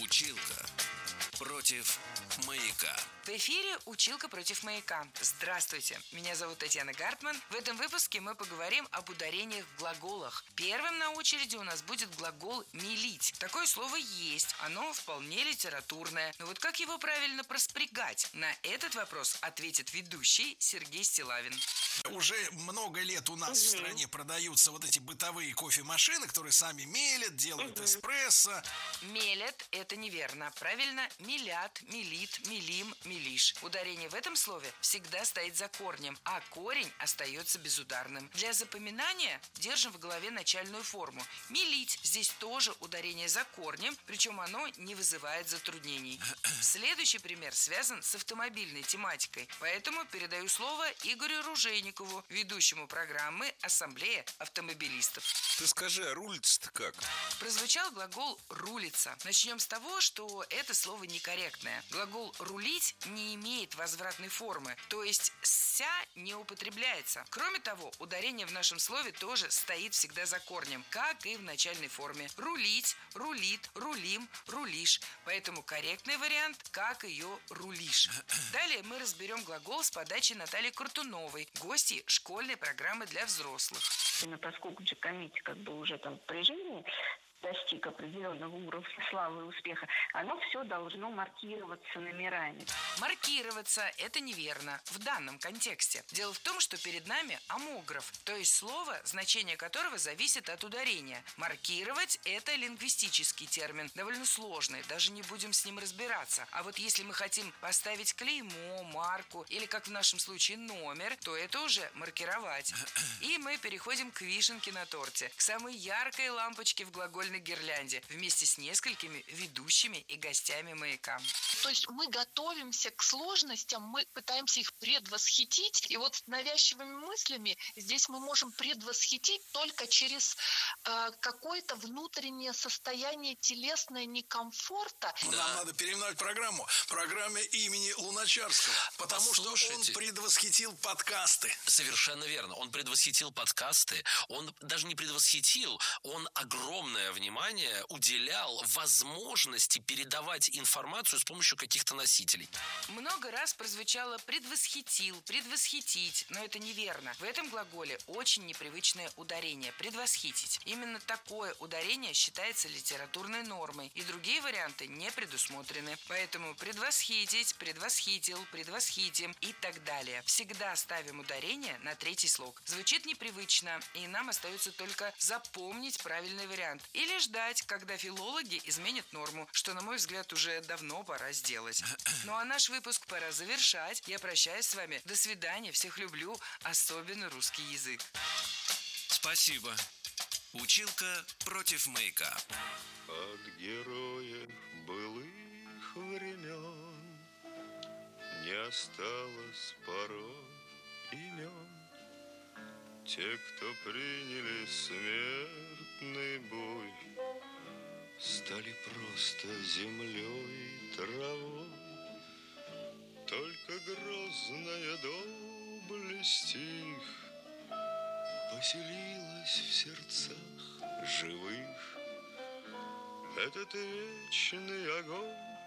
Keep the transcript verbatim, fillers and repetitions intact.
Училка против маяка. В эфире «Училка против маяка». Здравствуйте, меня зовут Татьяна Гартман. В этом выпуске мы поговорим об ударениях в глаголах. Первым на очереди у нас будет глагол «мелить». Такое слово есть, оно вполне литературное. Но вот как его правильно проспрягать? На этот вопрос ответит ведущий Сергей Стилавин. Уже много лет у нас угу. в стране продаются вот эти бытовые кофемашины, которые сами мелят, делают угу. эспрессо. Мелят – это неверно. Правильно – мелят, мелит, мелим, мелиш. Ударение в этом слове всегда стоит за корнем, а корень остается безударным. Для запоминания держим в голове начальную форму. Мелить – здесь тоже ударение за корнем, причем оно не вызывает затруднений. Следующий пример связан с автомобильной тематикой, поэтому передаю слово Игорю Ружейникову, ведущему программы «Ассамблея автомобилистов». Ты скажи, а рулится-то как? Прозвучал глагол «рулиться». Начнем с того, что это слово некорректное. Глагол «рулить» не имеет возвратной формы, то есть «ся» не употребляется. Кроме того, ударение в нашем слове тоже стоит всегда за корнем, как и в начальной форме. Рулить, рулит, рулим, рулишь. Поэтому корректный вариант «как ее рулишь». Далее мы разберем глагол с подачи Натальи Куртуновой, гости школьной программы для взрослых. Поскольку Джакомити как бы уже там при жизни достиг определенного уровня славы и успеха, оно все должно маркироваться номерами. Маркироваться – это неверно в данном контексте. Дело в том, что перед нами омограф, то есть слово, значение которого зависит от ударения. Маркировать – это лингвистический термин, довольно сложный, даже не будем с ним разбираться. А вот если мы хотим поставить клеймо, марку или, как в нашем случае, номер, то это уже маркировать. И мы переходим к вишенке на торте, к самой яркой лампочке в глаголе гирлянде вместе с несколькими ведущими и гостями маяка. То есть мы готовимся к сложностям, мы пытаемся их предвосхитить, и вот с навязчивыми мыслями здесь мы можем предвосхитить только через э, какое-то внутреннее состояние телесное некомфорта. Да. Нам надо переименовать программу программе имени Луначарского, потому Послушайте. что он предвосхитил подкасты. Совершенно верно. Он предвосхитил подкасты, он даже не предвосхитил, он огромное внимание уделял возможности передавать информацию с помощью каких-то носителей. Много раз прозвучало «предвосхитил», «предвосхитить», но это неверно. В этом глаголе очень непривычное ударение «предвосхитить». Именно такое ударение считается литературной нормой, и другие варианты не предусмотрены. Поэтому предвосхитить, предвосхитил, предвосхитим и так далее. Всегда ставим ударение на третий слог. Звучит непривычно, и нам остается только запомнить правильный вариант. Или ждать, когда филологи изменят норму, что, на мой взгляд, уже давно пора сделать. Ну а наш выпуск пора завершать. Я прощаюсь с вами. До свидания. Всех люблю. Особенно русский язык. Спасибо. Училка против маяка. От героев былых времен не осталось порой имен. Те, кто приняли смертный бой, стали просто землей и травой. Только грозная доблесть их поселилась в сердцах живых. Этот вечный огонь